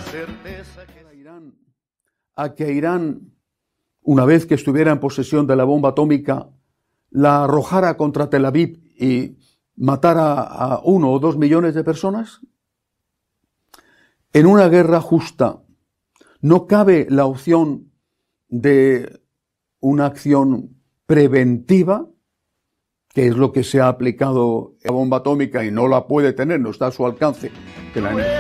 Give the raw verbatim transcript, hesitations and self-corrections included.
certeza que Irán, a que Irán, una vez que estuviera en posesión de la bomba atómica, la arrojara contra Tel Aviv y matara a uno o dos millones de personas? En una guerra justa no cabe la opción de una acción preventiva, que es lo que se ha aplicado a la bomba atómica y no la puede tener, no está a su alcance, que la energía